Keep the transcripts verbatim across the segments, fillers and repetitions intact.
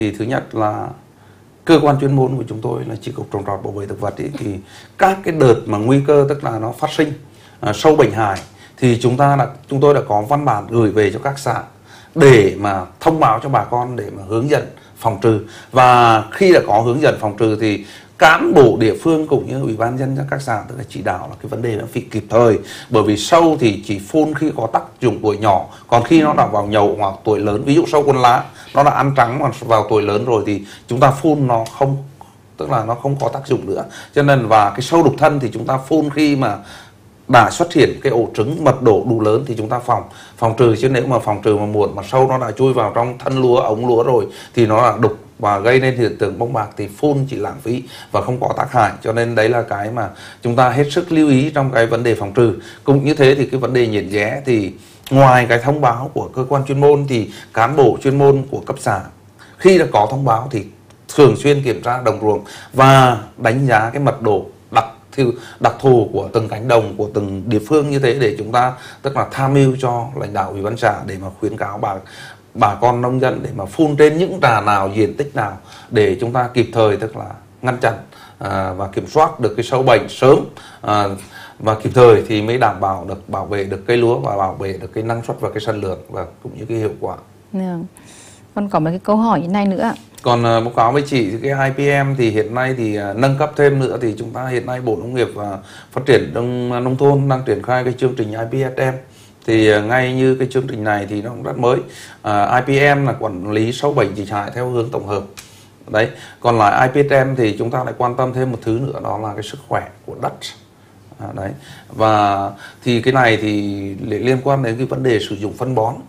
Thì thứ nhất là cơ quan chuyên môn của chúng tôi là chi cục trồng trọt bảo vệ thực vật ấy, thì các cái đợt mà nguy cơ tức là nó phát sinh à, sâu bệnh hại thì chúng ta đã chúng tôi đã có văn bản gửi về cho các xã để mà thông báo cho bà con để mà hướng dẫn phòng trừ. Và khi đã có hướng dẫn phòng trừ thì cán bộ địa phương cũng như ủy ban nhân dân các xã tức là chỉ đạo là cái vấn đề nó phải kịp thời, bởi vì sâu thì chỉ phun khi có tác dụng tuổi nhỏ, còn khi nó đã vào nhậu hoặc tuổi lớn, ví dụ sâu cuốn lá nó đã ăn trắng mà vào tuổi lớn rồi thì chúng ta phun nó không, tức là nó không có tác dụng nữa. Cho nên và cái sâu đục thân thì chúng ta phun khi mà đã xuất hiện cái ổ trứng mật độ đủ lớn thì chúng ta phòng phòng trừ, chứ nếu mà phòng trừ mà muộn mà sâu nó đã chui vào trong thân lúa, ống lúa rồi thì nó là đục và gây nên hiện tượng bong bạc thì phun chỉ lãng phí và không có tác hại. Cho nên đấy là cái mà chúng ta hết sức lưu ý trong cái vấn đề phòng trừ. Cũng như thế thì cái vấn đề nhiễm rẽ thì ngoài cái thông báo của cơ quan chuyên môn thì cán bộ chuyên môn của cấp xã khi đã có thông báo thì thường xuyên kiểm tra đồng ruộng và đánh giá cái mật độ đặc đặc thù của từng cánh đồng của từng địa phương như thế, để chúng ta tức là tham mưu cho lãnh đạo ủy ban xã để mà khuyến cáo bà bà con nông dân để mà phun trên những trà nào, diện tích nào để chúng ta kịp thời tức là ngăn chặn à, và kiểm soát được cái sâu bệnh sớm à, và kịp thời thì mới đảm bảo được bảo vệ được cây lúa và bảo vệ được cái năng suất và cái sản lượng và cũng như cái hiệu quả. Yeah. Còn có một cái câu hỏi như này nữa. Còn uh, báo cáo với chị thì cái I P M thì hiện nay thì uh, nâng cấp thêm nữa thì chúng ta hiện nay Bộ Nông nghiệp và Phát triển Nông, nông thôn đang triển khai cái chương trình I P S M. Thì uh, ngay như cái chương trình này thì nó cũng rất mới. Uh, I P M là quản lý sâu bệnh dịch hại theo hướng tổng hợp. Đấy, còn lại I P S M thì chúng ta lại quan tâm thêm một thứ nữa, đó là cái sức khỏe của đất. À, đấy. Và thì cái này thì liên quan đến cái vấn đề sử dụng phân bón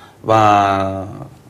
và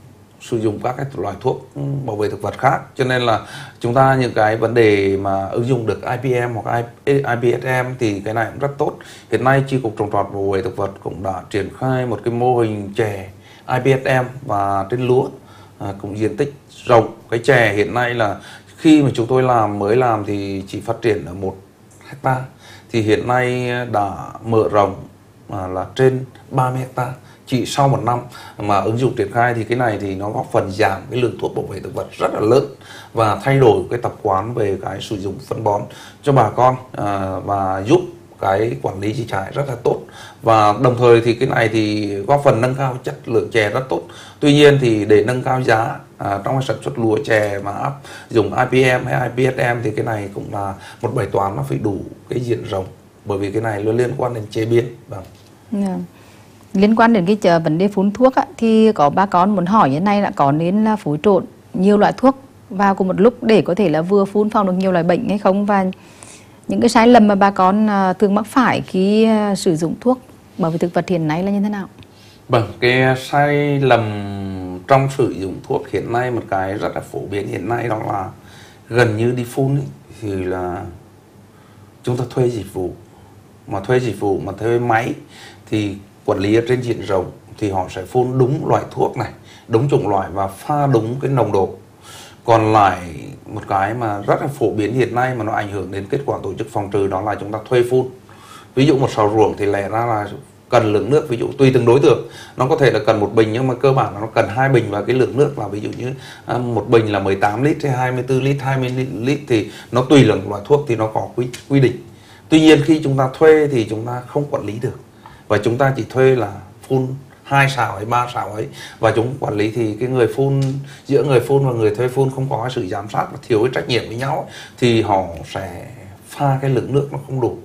sử dụng các cái loại thuốc bảo vệ thực vật khác. Cho nên là chúng ta những cái vấn đề mà ứng dụng được I P M hoặc I P S M thì cái này cũng rất tốt. Hiện nay chi cục trồng trọt bảo vệ thực vật cũng đã triển khai một cái mô hình chè I P S M và trên lúa à, cũng diện tích rộng. Cái chè hiện nay là khi mà chúng tôi làm mới làm thì chỉ phát triển ở một hecta, thì hiện nay đã mở rộng à, là trên ba mươi hecta chỉ sau một năm mà ứng dụng triển khai. Thì cái này thì nó góp phần giảm cái lượng thuốc bảo vệ thực vật rất là lớn và thay đổi cái tập quán về cái sử dụng phân bón cho bà con à, và giúp cái quản lý dịch hại rất là tốt. Và đồng thời thì cái này thì góp phần nâng cao chất lượng chè rất tốt. Tuy nhiên thì để nâng cao giá à, trong sản xuất lúa chè mà áp dùng I P M hay I P S M thì cái này cũng là một bài toán nó phải đủ cái diện rộng, bởi vì cái này nó liên quan đến chế biến. Vâng. Yeah. Liên quan đến cái chờ vấn đề phun thuốc á, thì có bà con muốn hỏi như này là có nên là phối trộn nhiều loại thuốc vào cùng một lúc để có thể là vừa phun phòng được nhiều loại bệnh hay không, và những cái sai lầm mà bà con uh, thường mắc phải khi uh, sử dụng thuốc bảo vệ thực vật hiện nay là như thế nào? Vâng, cái sai lầm trong sử dụng thuốc hiện nay một cái rất là phổ biến hiện nay đó là gần như đi phun ấy, thì là chúng ta thuê dịch vụ, mà thuê dịch vụ mà thuê máy thì quản lý ở trên diện rộng thì họ sẽ phun đúng loại thuốc này, đúng chủng loại và pha đúng cái nồng độ. Còn lại một cái mà rất là phổ biến hiện nay mà nó ảnh hưởng đến kết quả tổ chức phòng trừ đó là chúng ta thuê phun. Ví dụ một sào ruộng thì lẽ ra là cần lượng nước, ví dụ tùy từng đối tượng, nó có thể là cần một bình nhưng mà cơ bản là nó cần hai bình, và cái lượng nước là ví dụ như một bình là mười tám lít hay hai mươi tư lít, hai mươi lít thì nó tùy lượng loại thuốc thì nó có quy, quy định. Tuy nhiên khi chúng ta thuê thì chúng ta không quản lý được, và chúng ta chỉ thuê là phun hai sào hay ba sào ấy, và chúng quản lý thì cái người phun, giữa người phun và người thuê phun không có sự giám sát và thiếu cái trách nhiệm với nhau ấy, thì họ sẽ pha cái lượng nước nó không đủ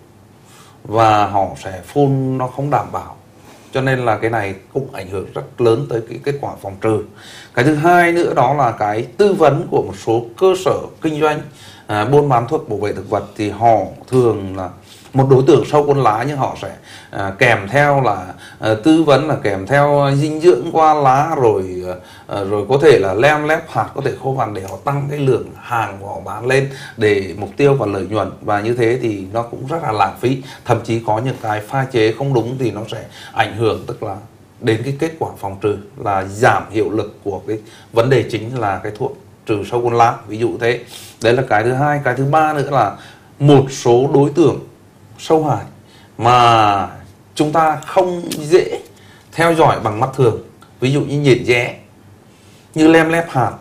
và họ sẽ phun nó không đảm bảo. Cho nên là cái này cũng ảnh hưởng rất lớn tới cái kết quả phòng trừ. Cái thứ hai nữa đó là cái tư vấn của một số cơ sở kinh doanh à, buôn bán thuốc bảo vệ thực vật, thì họ thường là một đối tượng sâu cuốn lá nhưng họ sẽ à, kèm theo là à, tư vấn là kèm theo dinh dưỡng qua lá, rồi à, rồi có thể là lem lép hạt có thể khô vàng để họ tăng cái lượng hàng của họ bán lên để mục tiêu và lợi nhuận, và như thế thì nó cũng rất là lãng phí. Thậm chí có những cái pha chế không đúng thì nó sẽ ảnh hưởng tức là đến cái kết quả phòng trừ, là giảm hiệu lực của cái vấn đề chính là cái thuốc trừ sâu cuốn lá, ví dụ thế. Đấy là cái thứ hai. Cái thứ ba nữa là một số đối tượng sâu hại mà chúng ta không dễ theo dõi bằng mắt thường, ví dụ như nhện rẽ, như lem lép hạt,